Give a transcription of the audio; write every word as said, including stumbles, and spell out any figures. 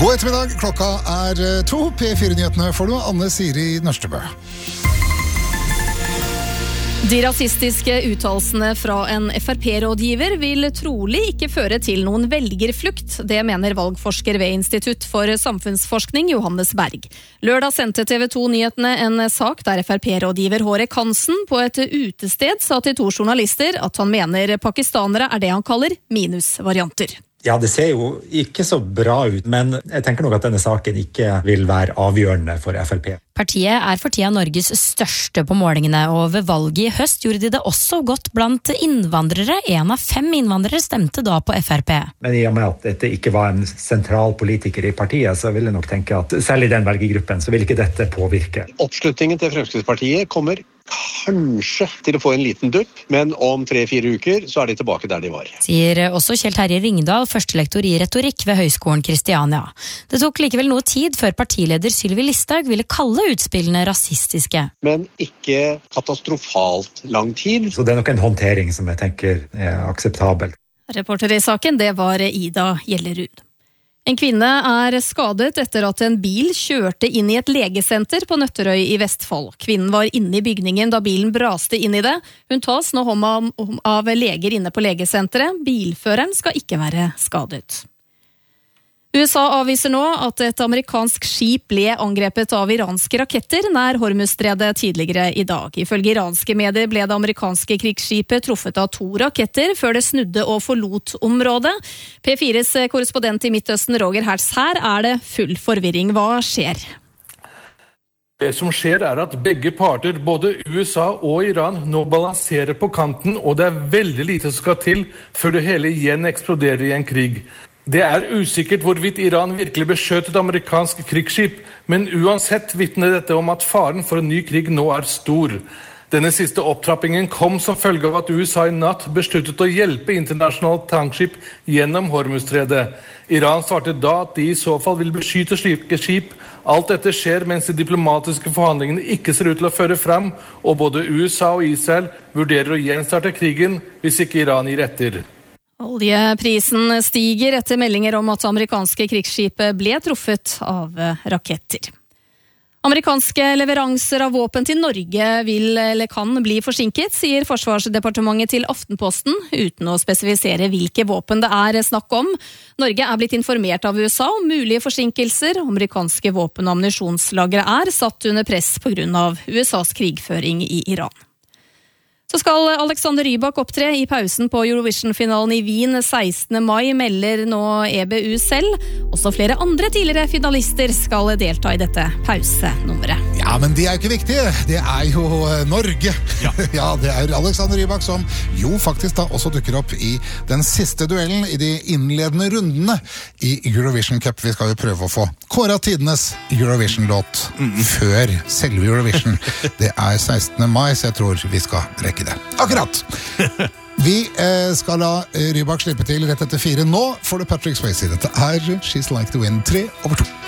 God ettermiddag, klokka er to. P fire-nyhetene får du, Anne Siri Nørstebø. De rasistiske uttalelsene fra en F R P-rådgiver vil trolig ikke føre til noen velgerflukt. Det mener valgforsker ved Institutt for samfunnsforskning, Johannes Berg. Lørdag sendte T V to-nyhetene en sak der F R P-rådgiver Hårek Hansen på et utested sa til to journalister at han mener pakistanere er det han kaller minusvarianter. Ja, det ser jo ikke så bra ut, men jeg tenker nok at denne saken ikke vil være avgjørende for F R P. Partiet er for tida Norges største på målingene, og ved valget i høst gjorde de det også godt blant innvandrere. En av fem innvandrere stemte da på F R P. Men i og med at dette ikke var en sentral politiker i partiet, så vil jeg nok tenke at selv i den velgergruppen så vil ikke dette påvirke. Oppslutningen til Fremskrittspartiet kommer kanskje til å få en liten dupp, men om tre-fire uker så er de tilbake der de var. Sier også Kjell Terje Ringdal, førstelektor i retorikk ved Høgskolen Kristiania. Det tok likevel noe tid før partileder Sylvi Listhaug ville kalle utspillene rasistiske. Men ikke katastrofalt lang tid. Så det er nok en håndtering som jeg tenker er akseptabel. Reporter i saken, det var Ida Gjellerud. En kvinne er skadet etter at en bil kjørte inn i et legesenter på Nøtterøy i Vestfold. Kvinnen var inne i bygningen da bilen braste inn i det. Hun tas nå hånd om av leger inne på legesenteret. Bilføreren skal ikke være skadet. U S A avviser nå at et amerikansk skip ble angrepet av iranske raketter nær Hormuzstredet tidligere i dag. Ifølge iranske medier ble det amerikanske krigsskipet truffet av to raketter før det snudde og forlot området. P fires korrespondent i Midtøsten, Roger Hertz, her er det full forvirring. Hva skjer? Det som skjer er at begge parter, både U S A og Iran, nå balanserer på kanten, og det er veldig lite som skal til før det hele igjen eksploderer i en krig. Det er usikkert hvorvidt Iran virkelig beskjøt et amerikansk krigsskip, men uansett vitner dette om at faren for en ny krig nå er stor. Denne siste opptrappingen kom som følge av at U S A i natt besluttet å hjelpe internasjonalt tankskip gjennom Hormuzstredet. Iran svarte da at de i så fall vil beskytte slike skip. Alt dette skjer mens de diplomatiske forhandlingene ikke ser ut til å føre frem, og både U S A og Israel vurderer å gjenstarte krigen hvis ikke Iran gir etter. Oljeprisen stiger etter meldinger om at amerikanske krigsskipet ble truffet av raketter. Amerikanske leveranser av våpen til Norge vil eller kan bli forsinket, sier Forsvarsdepartementet til Aftenposten, uten å spesifisere hvilke våpen det er snakk om. Norge er blitt informert av U S A om mulige forsinkelser. Amerikanske våpen- og ammunisjonslagre er satt under press på grunn av U S A's krigføring i Iran. Så skal Alexander Rybak opptre i pausen på Eurovision-finalen i Wien sekstende mai, melder nå E B U selv. Også flere andre tidligere finalister skal delta i dette pausenummeret. Ja, men de er jo ikke viktige. Det er jo Norge. Ja, ja det er Alexander Rybak som jo faktisk da også dukker opp i den siste duellen i de innledende rundene i Eurovision Cup. Vi skal jo prøve å få kåret tidenes Eurovision-låt mm. før selve Eurovision. Det er sekstende mai, så jeg tror vi skal rekke det. Akkurat. Vi eh, skal la Rybak slippe til rett etter fire. Nå får du Patrick Swayze. Dette er She's Like the Wind tre over to.